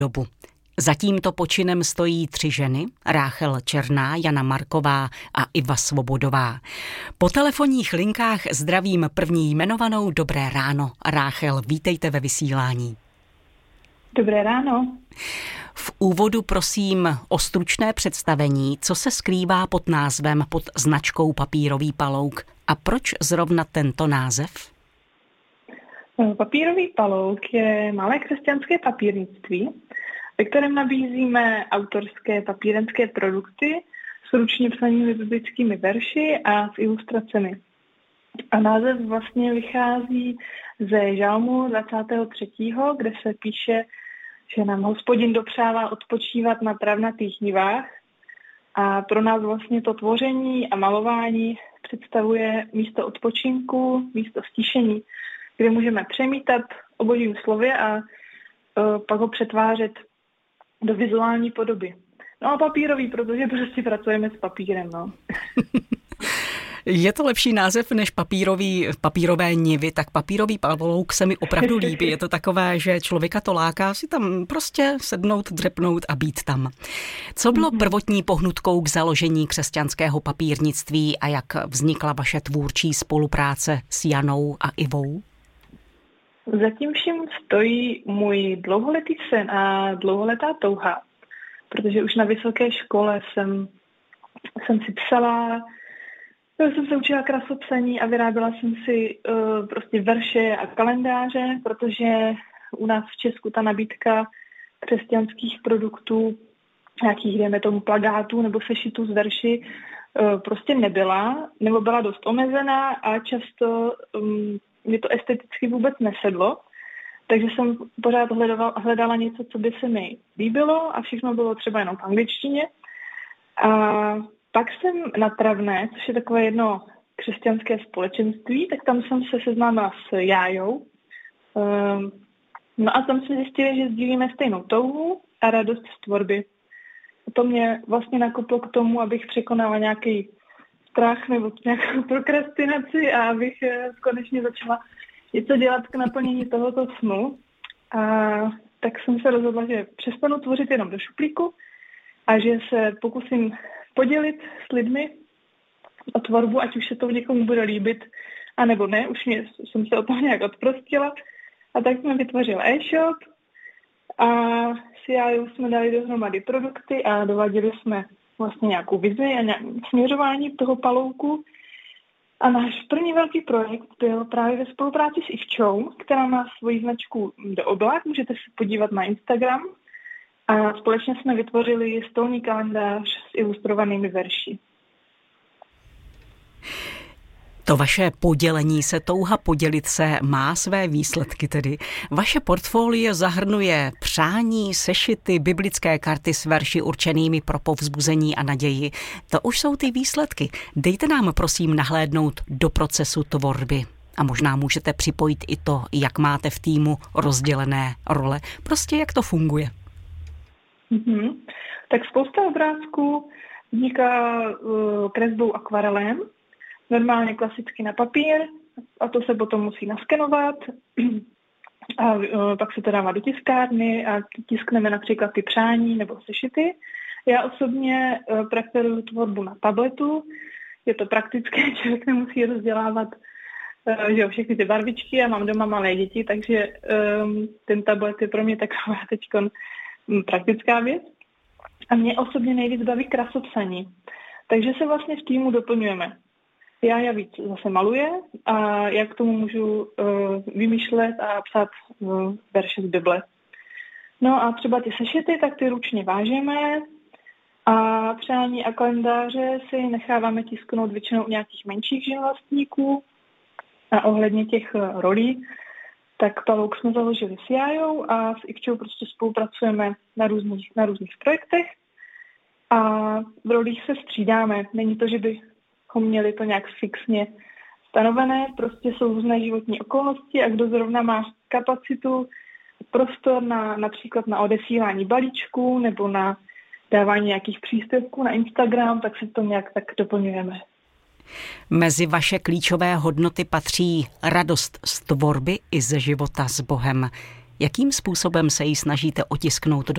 dobu. Za tímto počinem stojí 3 ženy, Ráchel Černá, Jana Marková a Iva Svobodová. Po telefonních linkách zdravím první jmenovanou. Dobré ráno. Ráchel, vítejte ve vysílání. Dobré ráno. V úvodu prosím o stručné představení, co se skrývá pod názvem, pod značkou Papírový palouk a proč zrovna tento název? Papírový palouk je malé křesťanské papírnictví, ve kterém nabízíme autorské papírenské produkty s ručně psanými biblickými verši a s ilustracemi. A název vlastně vychází ze Žalmu 23., kde se píše, že nám Hospodin dopřává odpočívat na travnatých nivách. A pro nás vlastně to tvoření a malování představuje místo odpočinku, místo stišení, kde můžeme přemítat o Božím slově a pak ho přetvářet do vizuální podoby. No a papírový, protože prostě pracujeme s papírem, no. Je to lepší název než papírové nivy, tak papírový palouk se mi opravdu líbí. Je to takové, že člověka to láká si tam prostě sednout, dřepnout a být tam. Co bylo prvotní pohnutkou k založení křesťanského papírnictví a jak vznikla vaše tvůrčí spolupráce s Janou a Ivou? Zatím vším stojí můj dlouholetý sen a dlouholetá touha, protože už na vysoké škole jsem si psala, jsem se učila krasopsaní a vyráběla jsem si prostě verše a kalendáře, protože u nás v Česku ta nabídka křesťanských produktů, nějakých, dejme tomu, plakátů nebo sešitů z verši, prostě nebyla, nebo byla dost omezená a často mě to esteticky vůbec nesedlo, takže jsem pořád hledala něco, co by se mi líbilo a všechno bylo třeba jenom v angličtině. A pak jsem na Travné, což je takové jedno křesťanské společenství, tak tam jsem se seznámila s Jájou. No a tam jsme zjistili, že sdílíme stejnou touhu a radost z tvorby. To mě vlastně nakoplo k tomu, abych překonala nějaký strach nebo nějakou prokrastinaci a abych konečně začala něco dělat k naplnění tohoto snu. A tak jsem se rozhodla, že přestanu tvořit jenom do šuplíku a že se pokusím podělit s lidmi o tvorbu, ať už se to někomu bude líbit, anebo ne, jsem se o tom nějak odprostila. A tak jsme vytvořili e-shop a s Jájou jsme dali dohromady produkty a dováděli jsme vlastně nějakou vizi a nějaké směřování toho palouku. A náš první velký projekt byl právě ve spolupráci s Ivčou, která má svoji značku Do oblak, můžete se podívat na Instagram. A společně jsme vytvořili stolní kalendář s ilustrovanými verši. To vaše podělení se, touha podělit se, má své výsledky tedy. Vaše portfolio zahrnuje přání, sešity, biblické karty s verši určenými pro povzbuzení a naději. To už jsou ty výsledky. Dejte nám prosím nahlédnout do procesu tvorby. A možná můžete připojit i to, jak máte v týmu rozdělené role. Prostě jak to funguje. Tak spousta obrázků vzniká kresbou akvarelem, normálně klasicky na papír, a to se potom musí naskenovat a pak se to dává do tiskárny a tiskneme například ty přání nebo sešity. Já osobně preferuji tvorbu na tabletu, je to praktické, člověk nemusí rozdělávat všechny ty barvičky, já mám doma malé děti, takže ten tablet je pro mě taková teďkon praktická věc. A mě osobně nejvíc baví krasopsaní. Takže se vlastně v týmu doplňujeme. Já víc zase maluje a já k tomu můžu vymýšlet a psát verše z Bible. No a třeba ty sešity, tak ty ručně vážeme a přání a kalendáře si necháváme tisknout většinou u nějakých menších živnostníků. A ohledně těch rolí, tak palouk jsme založili s Jájou a s Ivčou prostě spolupracujeme na různých projektech a v rolích se střídáme. Není to, že bychom měli to nějak fixně stanovené, prostě jsou různé životní okolnosti a kdo zrovna má kapacitu, prostor například na odesílání balíčků nebo na dávání nějakých příspěvků na Instagram, tak se to nějak tak doplňujeme. Mezi vaše klíčové hodnoty patří radost z tvorby i ze života s Bohem. Jakým způsobem se ji snažíte otisknout do